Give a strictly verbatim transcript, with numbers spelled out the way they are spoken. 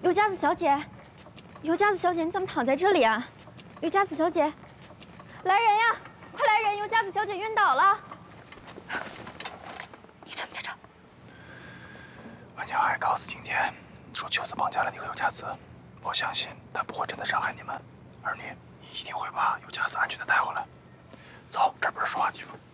尤佳子小姐，尤佳子小姐，你怎么躺在这里啊？尤佳子小姐，来人呀！快来人！尤佳子小姐晕倒了。你怎么在这？ 万江海告诉景天，说秋子绑架了你和尤佳子，我相信他不会真的伤害你们，而你一定会把尤佳子安全的带回来。走，这不是说话地方。